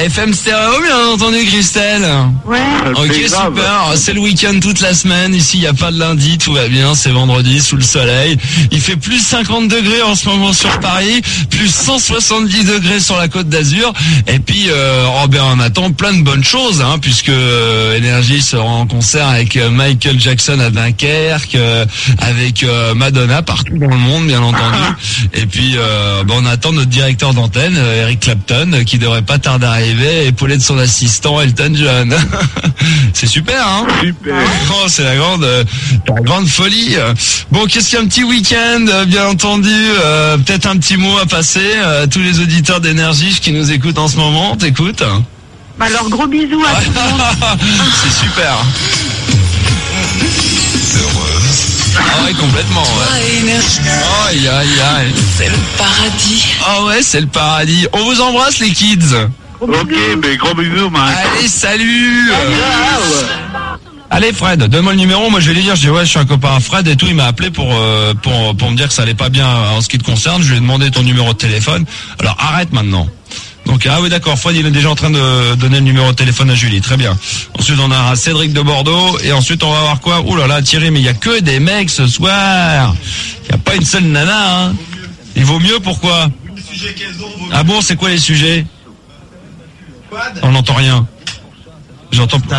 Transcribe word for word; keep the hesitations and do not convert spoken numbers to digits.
F M stéréo, bien entendu, Christelle. Ouais. Ok, super. C'est le week-end toute la semaine. Ici, il n'y a pas de lundi, tout va bien. C'est vendredi, sous le soleil. Il fait plus cinquante degrés en ce moment sur Paris, plus cent soixante-dix degrés sur la Côte d'Azur. Et puis, euh, oh ben, on attend plein de bonnes choses, hein, puisque euh, Énergie sera en concert avec euh, Michael Jackson à Dunkerque, euh, avec euh, Madonna partout dans le monde, bien entendu. Et puis, euh, ben, on attend notre directeur d'antenne, euh, Eric Clapton, euh, qui devrait pas tarder à arriver, épaulé de son assistant Elton John. C'est super, hein? Super. Oh, c'est la grande, euh, la grande folie. Bon, qu'est-ce qu'il y a un petit week-end, euh, bien entendu. Euh, peut-être un petit mot à passer euh, à tous les auditeurs d'Énergie qui nous écoutent en ce moment. T'écoutes? Bah alors gros bisous à tout le monde. C'est super. Ah ouais, complètement, ouais. Aïe, aïe, aïe. C'est le paradis. Ah ouais, c'est le paradis. On vous embrasse, les kids. Ok, mais gros bisous, man. Allez, salut. Allez, Fred, donne-moi le numéro. Moi, je vais lui dire, je dis ouais, je suis un copain à Fred et tout. Il m'a appelé pour euh, pour pour me dire que ça allait pas bien en ce qui te concerne. Je lui ai demandé ton numéro de téléphone. Alors arrête maintenant. Donc ah oui, d'accord. Fred, il est déjà en train de donner le numéro de téléphone à Julie. Très bien. Ensuite, on a Cédric de Bordeaux et ensuite on va voir quoi. Ouh là là, Thierry, mais il y a que des mecs ce soir. Il y a pas une seule nana. Hein. Il vaut mieux, pourquoi? Ah bon, c'est quoi les sujets? On n'entend rien. J'entends.